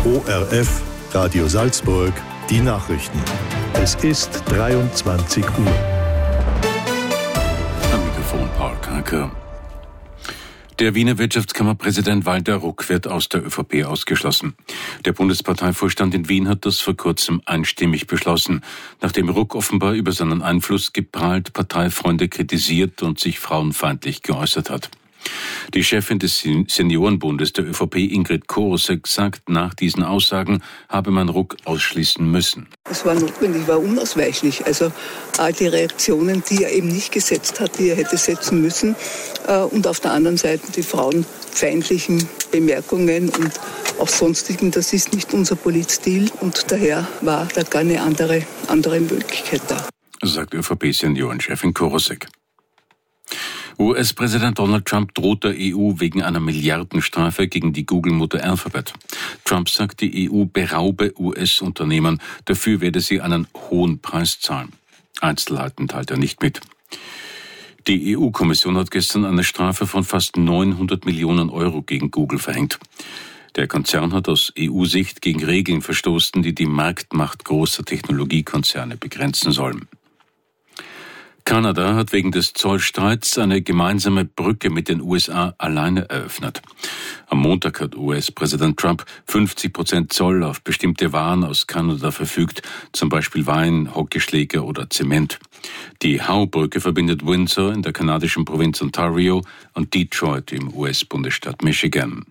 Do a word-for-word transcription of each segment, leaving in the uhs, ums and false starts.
O R F, Radio Salzburg, die Nachrichten. Es ist dreiundzwanzig Uhr. Am Mikrofon Paul Karker. Der Wiener Wirtschaftskammerpräsident Walter Ruck wird aus der ÖVP ausgeschlossen. Der Bundesparteivorstand in Wien hat das vor kurzem einstimmig beschlossen, nachdem Ruck offenbar über seinen Einfluss geprahlt Parteifreunde kritisiert und sich frauenfeindlich geäußert hat. Die Chefin des Seniorenbundes der ÖVP, Ingrid Korosek, sagt, nach diesen Aussagen habe man Ruck ausschließen müssen. Es war notwendig, war unausweichlich. Also all die Reaktionen, die er eben nicht gesetzt hat, die er hätte setzen müssen. Und auf der anderen Seite die frauenfeindlichen Bemerkungen und auch sonstigen, das ist nicht unser Politstil. Und daher war da gar eine andere, andere Möglichkeit da. Sagt ÖVP-Seniorenchefin Korosek. U S-Präsident Donald Trump droht der E U wegen einer Milliardenstrafe gegen die Google-Mutter Alphabet. Trump sagt, die E U beraube U S-Unternehmen, dafür werde sie einen hohen Preis zahlen. Einzelheiten teilt er nicht mit. Die E U-Kommission hat gestern eine Strafe von fast neunhundert Millionen Euro gegen Google verhängt. Der Konzern hat aus E U-Sicht gegen Regeln verstoßen, die die Marktmacht großer Technologiekonzerne begrenzen sollen. Kanada hat wegen des Zollstreits eine gemeinsame Brücke mit den U S A alleine eröffnet. Am Montag hat U S-Präsident Trump fünfzig Prozent Zoll auf bestimmte Waren aus Kanada verfügt, zum Beispiel Wein, Hockeyschläger oder Zement. Die Howe-Brücke verbindet Windsor in der kanadischen Provinz Ontario und Detroit im U S-Bundesstaat Michigan.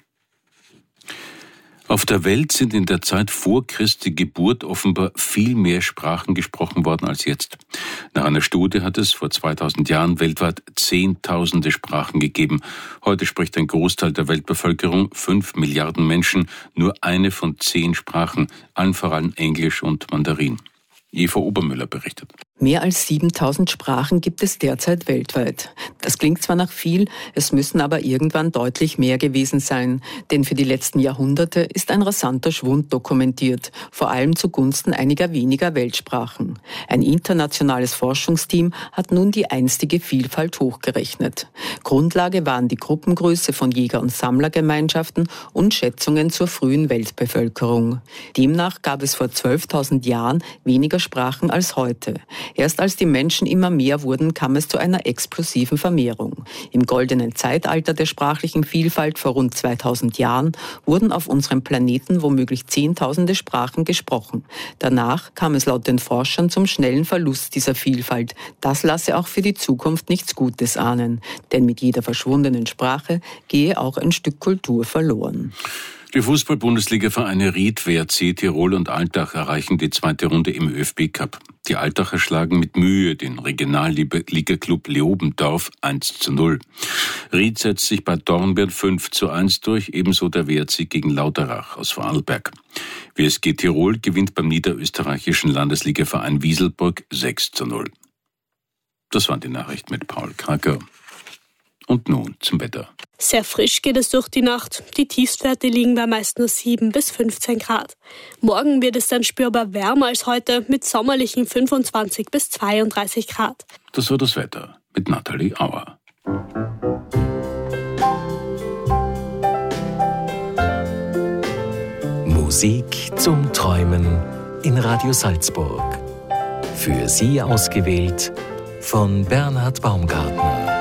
Auf der Welt sind in der Zeit vor Christi Geburt offenbar viel mehr Sprachen gesprochen worden als jetzt. Nach einer Studie hat es vor zweitausend Jahren weltweit Zehntausende Sprachen gegeben. Heute spricht ein Großteil der Weltbevölkerung, fünf Milliarden Menschen, nur eine von zehn Sprachen, allen voran Englisch und Mandarin. Eva Obermüller berichtet. Mehr als siebentausend Sprachen gibt es derzeit weltweit. Das klingt zwar nach viel, es müssen aber irgendwann deutlich mehr gewesen sein. Denn für die letzten Jahrhunderte ist ein rasanter Schwund dokumentiert, vor allem zugunsten einiger weniger Weltsprachen. Ein internationales Forschungsteam hat nun die einstige Vielfalt hochgerechnet. Grundlage waren die Gruppengröße von Jäger- und Sammlergemeinschaften und Schätzungen zur frühen Weltbevölkerung. Demnach gab es vor zwölftausend Jahren weniger Sprachen als heute. Erst als die Menschen immer mehr wurden, kam es zu einer explosiven Vermehrung. Im goldenen Zeitalter der sprachlichen Vielfalt vor rund zweitausend Jahren wurden auf unserem Planeten womöglich zehntausende Sprachen gesprochen. Danach kam es laut den Forschern zum schnellen Verlust dieser Vielfalt. Das lasse auch für die Zukunft nichts Gutes ahnen. Denn mit jeder verschwundenen Sprache gehe auch ein Stück Kultur verloren. Die Fußball-Bundesliga-Vereine Ried, W R C, Tirol und Altach erreichen die zweite Runde im ÖFB-Cup. Die Altacher schlagen mit Mühe den Regionalliga-Club Leobendorf eins zu null. Ried setzt sich bei Dornbirn fünf zu eins durch, ebenso der W R C gegen Lauterach aus Vorarlberg. W S G Tirol gewinnt beim niederösterreichischen Landesligaverein Wieselburg sechs zu null. Das waren die Nachrichten mit Paul Kracker. Und nun zum Wetter. Sehr frisch geht es durch die Nacht. Die Tiefstwerte liegen bei meist nur sieben bis fünfzehn Grad. Morgen wird es dann spürbar wärmer als heute mit sommerlichen fünfundzwanzig bis zweiunddreißig Grad. Das war das Wetter mit Nathalie Auer. Musik zum Träumen in Radio Salzburg. Für Sie ausgewählt von Bernhard Baumgartner.